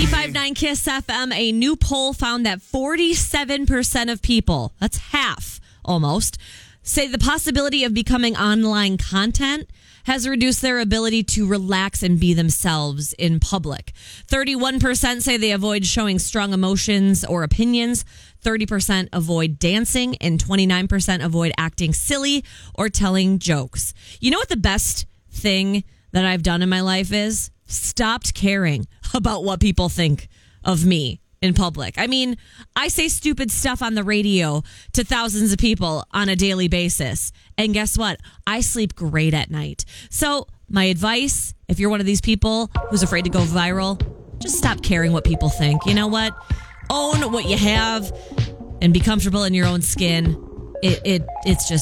95.9 KISS FM, a new poll found that 47% of people, that's half almost, say the possibility of becoming online content has reduced their ability to relax and be themselves in public. 31% say they avoid showing strong emotions or opinions. 30% avoid dancing, and 29% avoid acting silly or telling jokes. You know what the best thing that I've done in my life is? Stopped caring about what people think of me in public. I mean, I say stupid stuff on the radio to thousands of people on a daily basis. And guess what? I sleep great at night. So my advice, if you're one of these people who's afraid to go viral, just stop caring what people think. You know what? Own what you have and be comfortable in your own skin. It's just